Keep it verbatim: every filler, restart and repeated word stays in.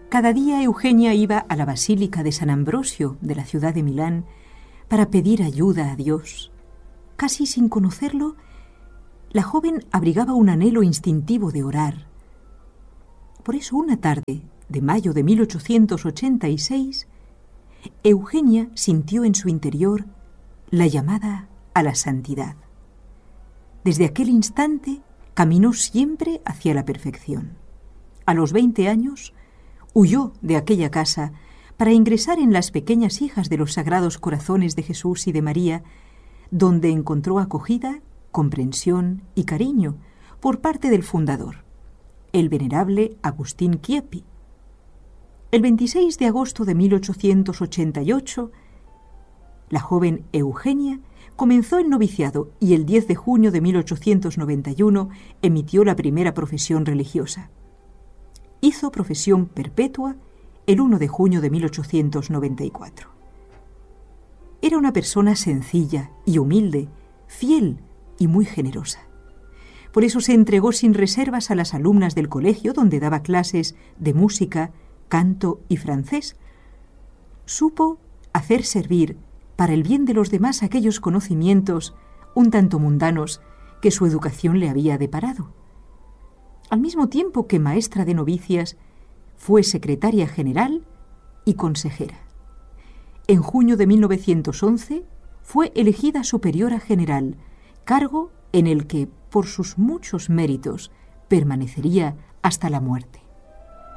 Cada día Eugenia iba a la Basílica de San Ambrosio de la ciudad de Milán para pedir ayuda a Dios. Casi sin conocerlo, la joven abrigaba un anhelo instintivo de orar. Por eso una tarde de mayo de mil ochocientos ochenta y seis, Eugenia sintió en su interior la llamada a la santidad. Desde aquel instante caminó siempre hacia la perfección. A los veinte años, huyó de aquella casa para ingresar en las Pequeñas Hijas de los Sagrados Corazones de Jesús y de María, donde encontró acogida, comprensión y cariño por parte del fundador, el venerable Agustín Chiepi. El veintiséis de agosto de mil ochocientos ochenta y ocho, la joven Eugenia comenzó el noviciado y el diez de junio de mil ochocientos noventa y uno emitió la primera profesión religiosa. Hizo profesión perpetua el primero de junio de mil ochocientos noventa y cuatro. Era una persona sencilla y humilde, fiel y muy generosa. Por eso se entregó sin reservas a las alumnas del colegio donde daba clases de música, canto y francés. Supo hacer servir para el bien de los demás aquellos conocimientos un tanto mundanos que su educación le había deparado. Al mismo tiempo que maestra de novicias, fue secretaria general y consejera. En junio de mil novecientos once fue elegida superiora general, cargo en el que, por sus muchos méritos, permanecería hasta la muerte.